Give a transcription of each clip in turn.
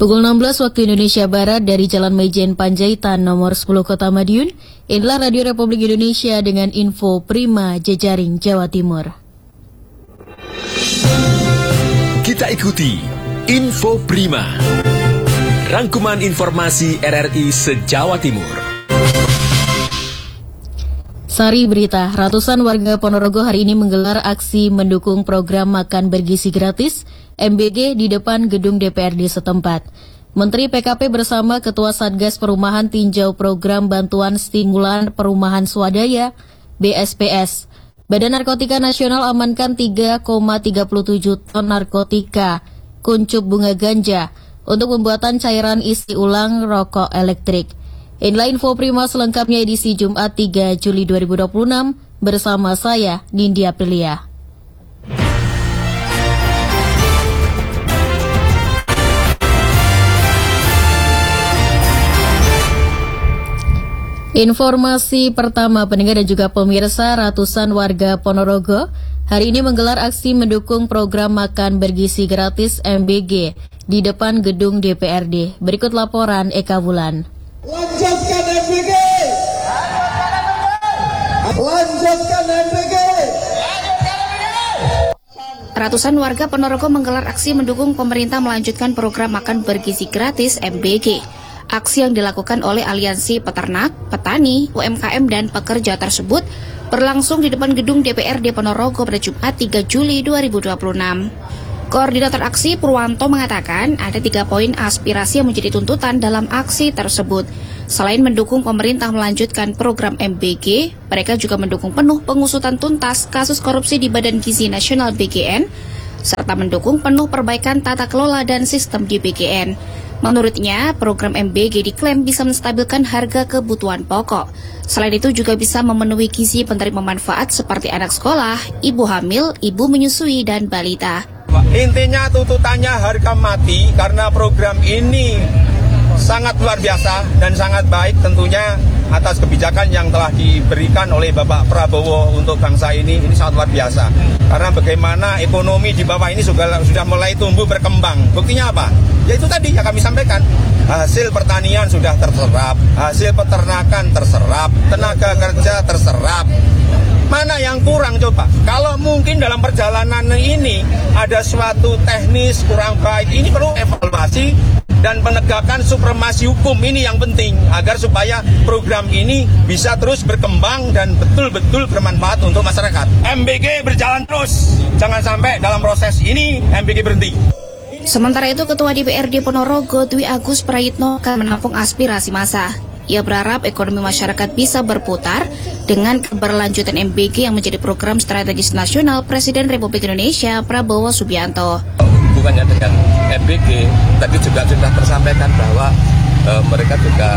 Pukul 16 waktu Indonesia Barat dari Jalan Mejen Panjaitan nomor 10 Kota Madiun, inilah Radio Republik Indonesia dengan info Prima Jejaring Jawa Timur. Kita ikuti Info Prima, rangkuman informasi RRI se-Jawa Timur. Sari berita, ratusan warga Ponorogo hari ini menggelar aksi mendukung program makan bergizi gratis MBG di depan gedung DPRD setempat. Menteri PKP bersama Ketua Satgas Perumahan tinjau program bantuan stimulan perumahan swadaya BSPS. Badan Narkotika Nasional amankan 3,37 ton narkotika kuncup bunga ganja untuk pembuatan cairan isi ulang rokok elektrik. Inilah info Prima selengkapnya edisi Jumat 3 Juli 2026 bersama saya, Nindya Aprilia. Informasi pertama, pendengar dan juga pemirsa, ratusan warga Ponorogo hari ini menggelar aksi mendukung program makan bergizi gratis MBG di depan gedung DPRD. Berikut laporan Eka Wulan. Lanjutkan MBG! Lanjutkan MBG! Ratusan warga Ponorogo menggelar aksi mendukung pemerintah melanjutkan program makan bergizi gratis MBG. Aksi yang dilakukan oleh Aliansi Peternak, Petani, UMKM, dan Pekerja tersebut berlangsung di depan gedung DPRD Ponorogo pada Jumat 3 Juli 2026. Koordinator aksi Purwanto mengatakan ada 3 poin aspirasi yang menjadi tuntutan dalam aksi tersebut. Selain mendukung pemerintah melanjutkan program MBG, mereka juga mendukung penuh pengusutan tuntas kasus korupsi di Badan Gizi Nasional BGN, serta mendukung penuh perbaikan tata kelola dan sistem di BGN. Menurutnya, program MBG diklaim bisa menstabilkan harga kebutuhan pokok. Selain itu juga bisa memenuhi gizi penerima manfaat seperti anak sekolah, ibu hamil, ibu menyusui, dan balita. Intinya tuntutannya harga mati karena program ini sangat luar biasa dan sangat baik tentunya atas kebijakan yang telah diberikan oleh Bapak Prabowo untuk bangsa ini sangat luar biasa. Karena bagaimana ekonomi di bawah ini sudah mulai tumbuh berkembang. Buktinya apa? Ya itu tadi yang kami sampaikan. Hasil pertanian sudah terserap, hasil peternakan terserap, tenaga kerja terserap. Mana yang kurang coba? Kalau mungkin dalam perjalanan ini ada suatu teknis kurang baik, ini perlu evaluasi dan penegakan supremasi hukum, ini yang penting agar supaya program ini bisa terus berkembang dan betul-betul bermanfaat untuk masyarakat. MBG berjalan terus, jangan sampai dalam proses ini MBG berhenti. Sementara itu, Ketua DPRD Ponorogo Dwi Agus Prayitno akan menampung aspirasi massa. Ia berharap ekonomi masyarakat bisa berputar dengan keberlanjutan MBG yang menjadi program strategis nasional Presiden Republik Indonesia Prabowo Subianto. Hubungannya dengan MBG, tadi juga sudah tersampaikan bahwa mereka juga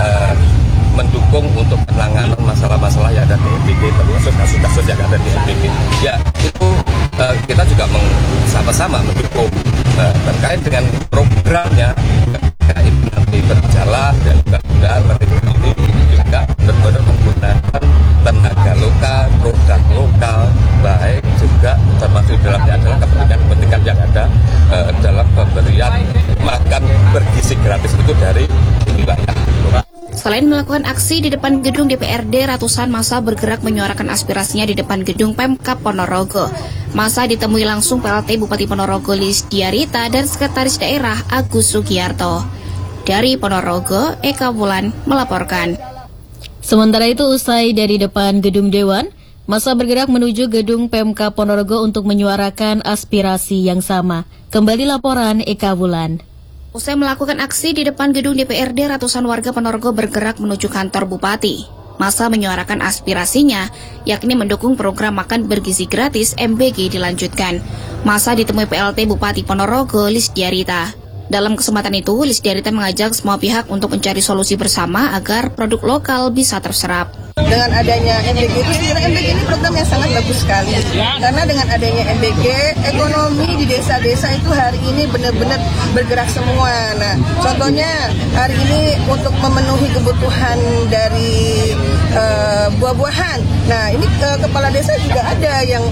mendukung untuk penanganan masalah-masalah yang ada di MBG, termasuk kasus-kasus yang ada di MBG. Ya, itu kita juga sama-sama mendukung terkait dengan programnya. Itu nanti berjalan dan mudah-mudahan mereka ini juga benar-benar menggunakan tenaga lokal, produk lokal, baik juga termasuk dalamnya adalah kepentingan yang ada dalam pemberian makan bergizi gratis itu dari wilayah. Selain melakukan aksi di depan gedung DPRD, ratusan massa bergerak menyuarakan aspirasinya di depan gedung Pemkab Ponorogo. Massa ditemui langsung PLT Bupati Ponorogo Lis Diarita dan Sekretaris Daerah Agus Sugiyarto. Dari Ponorogo, Eka Wulan melaporkan. Sementara itu, usai dari depan gedung Dewan, massa bergerak menuju gedung Pemkab Ponorogo untuk menyuarakan aspirasi yang sama. Kembali laporan Eka Wulan. Usai melakukan aksi di depan gedung DPRD, ratusan warga Ponorogo bergerak menuju kantor Bupati. Massa menyuarakan aspirasinya, yakni mendukung program makan bergizi gratis MBG dilanjutkan. Massa ditemui PLT Bupati Ponorogo Lis Diarita. Dalam kesempatan itu, Lis Diarita mengajak semua pihak untuk mencari solusi bersama agar produk lokal bisa terserap. Dengan adanya MBG itu sebenarnya MBG ini program yang sangat bagus sekali. Karena dengan adanya MBG, ekonomi di desa-desa itu hari ini benar-benar bergerak semua. Nah, contohnya hari ini untuk memenuhi kebutuhan dari buah-buahan. Nah, ini kepala desa juga ada yang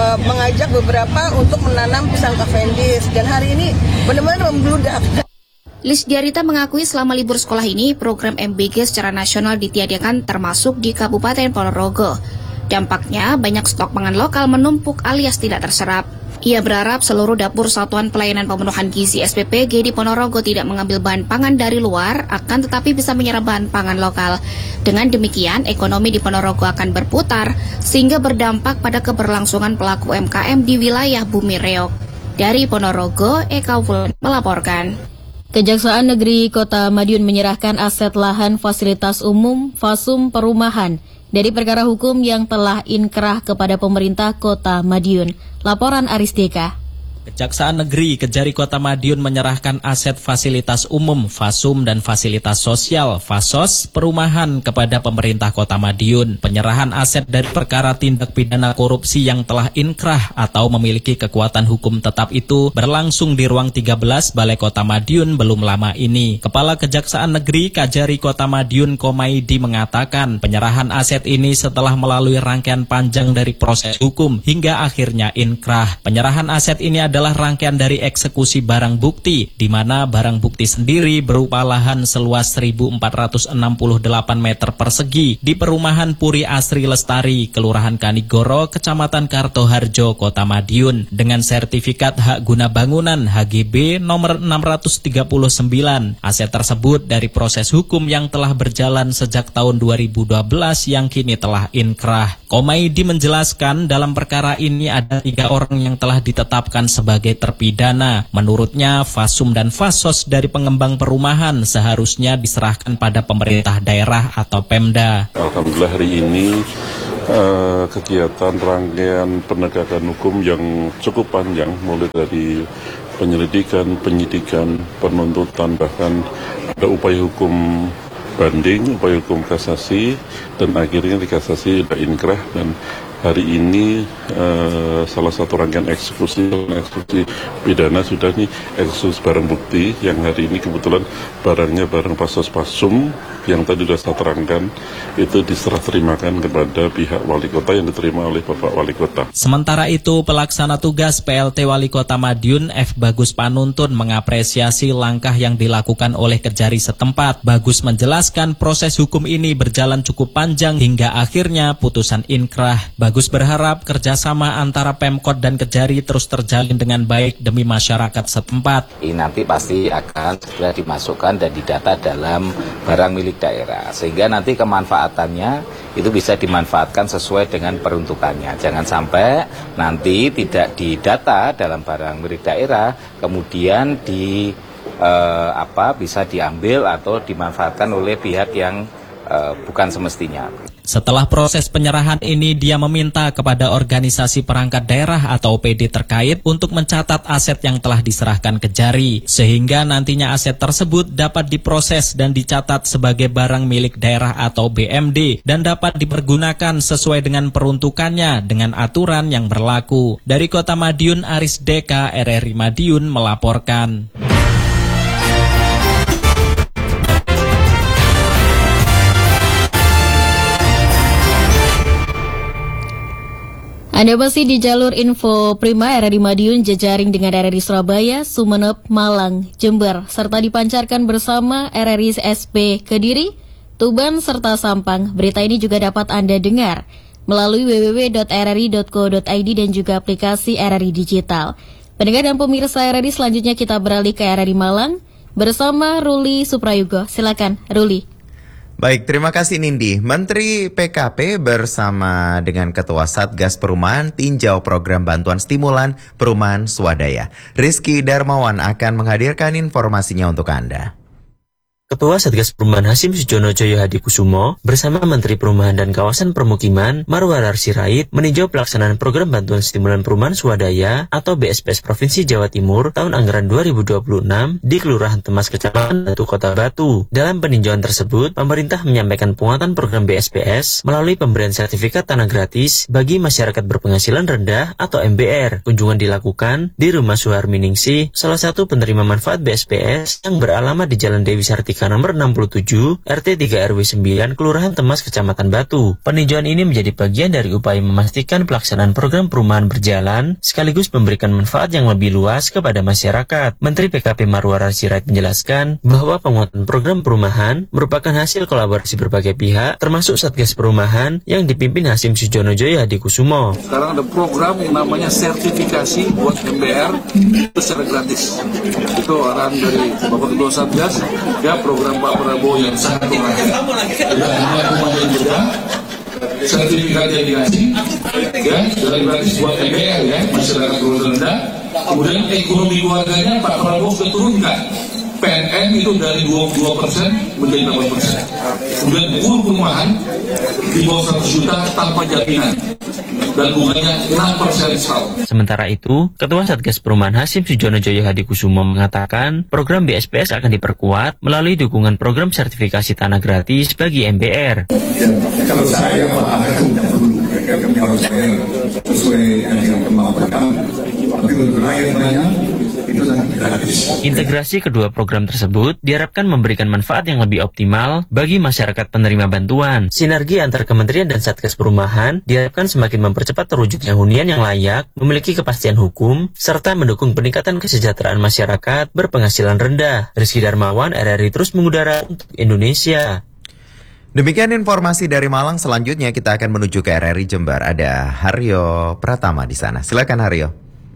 mengajak beberapa untuk menanam pisang Cavendish dan hari ini benar-benar membludak. Lisdiarita mengakui selama libur sekolah ini, program MBG secara nasional ditiadakan termasuk di Kabupaten Ponorogo. Dampaknya, banyak stok pangan lokal menumpuk alias tidak terserap. Ia berharap seluruh dapur Satuan Pelayanan Pemenuhan Gizi SPPG di Ponorogo tidak mengambil bahan pangan dari luar, akan tetapi bisa menyerap bahan pangan lokal. Dengan demikian, ekonomi di Ponorogo akan berputar, sehingga berdampak pada keberlangsungan pelaku UMKM di wilayah Bumi Reog. Dari Ponorogo, Eka Wulan melaporkan. Kejaksaan Negeri Kota Madiun menyerahkan aset lahan fasilitas umum Fasum Perumahan dari perkara hukum yang telah inkrah kepada pemerintah Kota Madiun. Laporan Aris Deka. Kejaksaan Negeri Kejari Kota Madiun menyerahkan aset fasilitas umum Fasum dan fasilitas sosial Fasos perumahan kepada pemerintah Kota Madiun. Penyerahan aset dari perkara tindak pidana korupsi yang telah inkrah atau memiliki kekuatan hukum tetap itu berlangsung di ruang 13 Balai Kota Madiun belum lama ini. Kepala Kejaksaan Negeri Kejari Kota Madiun Komaidi mengatakan penyerahan aset ini setelah melalui rangkaian panjang dari proses hukum hingga akhirnya inkrah. Penyerahan aset ini adalah rangkaian dari eksekusi barang bukti, di mana barang bukti sendiri berupa lahan seluas 1.468 meter persegi di perumahan Puri Asri Lestari, Kelurahan Kanigoro, Kecamatan Kartoharjo, Kota Madiun, dengan sertifikat hak guna bangunan HGB nomor 639. Aset tersebut dari proses hukum yang telah berjalan sejak tahun 2012 yang kini telah inkrah. Komaidi menjelaskan dalam perkara ini ada 3 orang yang telah ditetapkan sebagai terpidana. Menurutnya, Fasum dan Fasos dari pengembang perumahan seharusnya diserahkan pada pemerintah daerah atau Pemda. Alhamdulillah hari ini kegiatan rangkaian penegakan hukum yang cukup panjang, mulai dari penyelidikan, penyidikan, penuntutan, bahkan ada upaya hukum banding, upaya hukum kasasi, dan akhirnya dikasasi sudah inkrah. Dan hari ini salah satu rangkaian eksekusi pidana sudah nih eksekusi barang bukti yang hari ini kebetulan barangnya barang Fasos Fasum yang tadi sudah saya terangkan itu diserah terimakan kepada pihak wali kota yang diterima oleh Bapak Wali Kota. Sementara itu, pelaksana tugas PLT Wali Kota Madiun F. Bagus Panuntun mengapresiasi langkah yang dilakukan oleh Kejari setempat. Bagus menjelaskan proses hukum ini berjalan cukup panjang hingga akhirnya putusan inkrah. Bagus berharap kerjasama antara Pemkot dan Kejari terus terjalin dengan baik demi masyarakat setempat. Ini nanti pasti akan segera dimasukkan dan didata dalam barang milik daerah, sehingga nanti kemanfaatannya itu bisa dimanfaatkan sesuai dengan peruntukannya. Jangan sampai nanti tidak didata dalam barang milik daerah, kemudian bisa diambil atau dimanfaatkan oleh pihak yang bukan semestinya. Setelah proses penyerahan ini, dia meminta kepada organisasi perangkat daerah atau PD terkait untuk mencatat aset yang telah diserahkan Kejari, sehingga nantinya aset tersebut dapat diproses dan dicatat sebagai barang milik daerah atau BMD dan dapat dipergunakan sesuai dengan peruntukannya dengan aturan yang berlaku. Dari Kota Madiun, Aris Deka, RRI Madiun melaporkan. Anda masih di jalur info Prima RRI Madiun, jejaring dengan RRI Surabaya, Sumeneb, Malang, Jember, serta dipancarkan bersama RRI SP Kediri, Tuban, serta Sampang. Berita ini juga dapat Anda dengar melalui www.rri.co.id dan juga aplikasi RRI Digital. Pendengar dan pemirsa RRI, selanjutnya kita beralih ke RRI Malang bersama Ruli Suprayugo. Silakan, Ruli. Baik, terima kasih Nindi. Menteri PKP bersama dengan Ketua Satgas Perumahan tinjau program bantuan stimulan perumahan swadaya. Rizky Darmawan akan menghadirkan informasinya untuk Anda. Ketua Satgas Perumahan Hasim Sujono Joyo Hadikusumo bersama Menteri Perumahan dan Kawasan Permukiman Marwarar Sirait meninjau pelaksanaan program bantuan stimulan perumahan swadaya atau BSPS Provinsi Jawa Timur tahun anggaran 2026 di Kelurahan Temas Kecamatan Batu Kota Batu. Dalam peninjauan tersebut, pemerintah menyampaikan penguatan program BSPS melalui pemberian sertifikat tanah gratis bagi masyarakat berpenghasilan rendah atau MBR. Kunjungan dilakukan di Rumah Suharmi Ningsih, salah satu penerima manfaat BSPS yang beralamat di Jalan Dewi Sartika Mustika nomor 67, RT 3 RW 9, Kelurahan Temas, Kecamatan Batu. Peninjauan ini menjadi bagian dari upaya memastikan pelaksanaan program perumahan berjalan, sekaligus memberikan manfaat yang lebih luas kepada masyarakat. Menteri PKP Marwarar Sirait menjelaskan bahwa penguatan program perumahan merupakan hasil kolaborasi berbagai pihak, termasuk Satgas Perumahan yang dipimpin Hasim Sujono Joyo Hadikusumo. Sekarang ada program yang namanya sertifikasi buat MBR itu secara gratis. Itu arahan dari Bapak Ketua Satgas, ya program Pak Prabowo yang sangat berhasil. Ada rumah yang beda, sertifikat yang dikasih, ya, dari gratis buat MBR ya, masyarakat keluarga rendah. Kemudian ekonomi keluarganya Pak Prabowo sudah turunkan. PNN itu dari 22% menjadi 8%. Kemudian full perumahan di bawah 100 juta tanpa jaminan. Dan bunganya 6% setahun. Sementara itu, Ketua Satgas Perumahan Hasim Sujono Joyo Hadikusumo mengatakan program BSPS akan diperkuat melalui dukungan program sertifikasi tanah gratis bagi MBR. Kalau saya kalau saya sesuai dengan kemampuan tapi untuk rakyatnya itu sangat gratis. Integrasi kedua program tersebut diharapkan memberikan manfaat yang lebih optimal bagi masyarakat penerima bantuan. Sinergi antar kementerian dan Satgas Perumahan diharapkan semakin mempercepat terwujudnya hunian yang layak, memiliki kepastian hukum, serta mendukung peningkatan kesejahteraan masyarakat berpenghasilan rendah. Rizky Darmawan, RRI terus mengudara untuk Indonesia. Demikian informasi dari Malang. Selanjutnya kita akan menuju ke RRI Jember. Ada Haryo Pratama di sana. Silakan Haryo.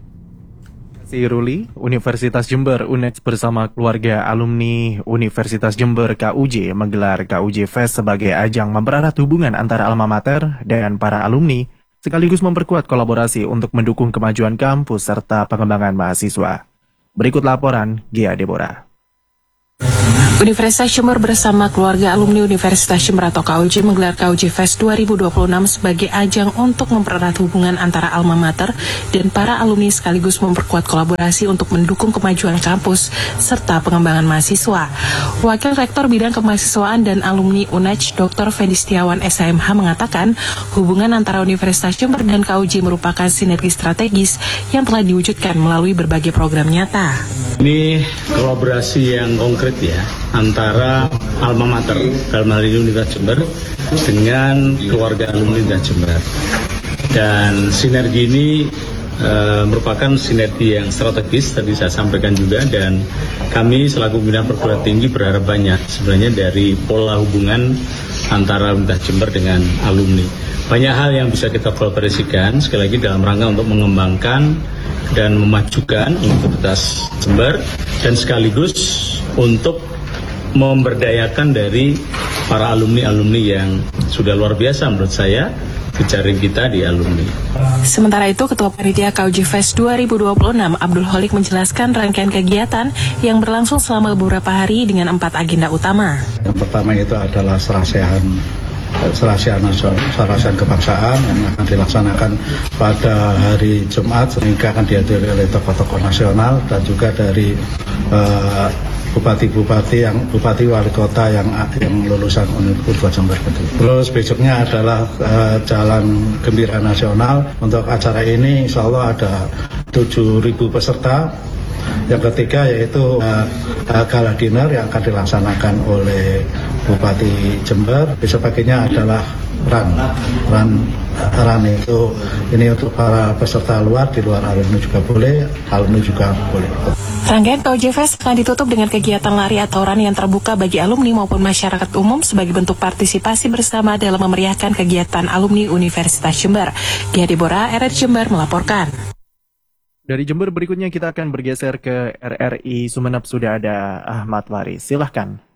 Ruli, Universitas Jember UNEJ bersama keluarga alumni Universitas Jember KUJ menggelar KUJ Fest sebagai ajang mempererat hubungan antara alma mater dan para alumni, sekaligus memperkuat kolaborasi untuk mendukung kemajuan kampus serta pengembangan mahasiswa. Berikut laporan Gia Deborah. Universitas Jember bersama keluarga alumni Universitas Jember atau KUJ menggelar KUJ Fest 2026 sebagai ajang untuk mempererat hubungan antara alma mater dan para alumni sekaligus memperkuat kolaborasi untuk mendukung kemajuan kampus serta pengembangan mahasiswa. Wakil Rektor Bidang Kemahasiswaan dan Alumni UNEJ Dr. Fendi Setiawan SHMH mengatakan hubungan antara Universitas Jember dan KUJ merupakan sinergi strategis yang telah diwujudkan melalui berbagai program nyata. Ini kolaborasi yang konkret ya, antara alma mater dalam hal ini Universitas Jember dengan keluarga alumni Universitas Jember. Dan sinergi ini merupakan sinergi yang strategis, tadi saya sampaikan juga, dan kami selaku pimpinan perguruan tinggi berharap banyak sebenarnya dari pola hubungan antara Universitas Jember dengan alumni. Banyak hal yang bisa kita kolaborasikan, sekali lagi dalam rangka untuk mengembangkan dan memajukan Universitas Jember, dan sekaligus untuk memberdayakan dari para alumni-alumni yang sudah luar biasa menurut saya, jejaring kita di alumni. Sementara itu, Ketua Panitia KUJ Fest 2026 Abdul Holik menjelaskan rangkaian kegiatan yang berlangsung selama beberapa hari dengan 4 agenda utama. Yang pertama itu adalah serasian kebangsaan yang akan dilaksanakan pada hari Jumat, sehingga akan dihadiri oleh tokoh-tokoh nasional dan juga dari bupati wali kota yang lulusan Universitas Jember. Terus besoknya adalah Jalan Gembira Nasional. Untuk acara ini insya Allah ada 7.000 peserta. Yang ketiga yaitu gala dinner yang akan dilaksanakan oleh Bupati Jember. Besok paginya adalah run itu ini untuk para peserta luar, di luar alumni juga boleh, alumni juga boleh. Rangkaian KUJ Fest akan ditutup dengan kegiatan lari atau run yang terbuka bagi alumni maupun masyarakat umum sebagai bentuk partisipasi bersama dalam memeriahkan kegiatan alumni Universitas Jember. Gia Deborah, RRI Jember melaporkan. Dari Jember berikutnya kita akan bergeser ke RRI Sumeneb. Sudah ada Ahmad Waris. Silahkan.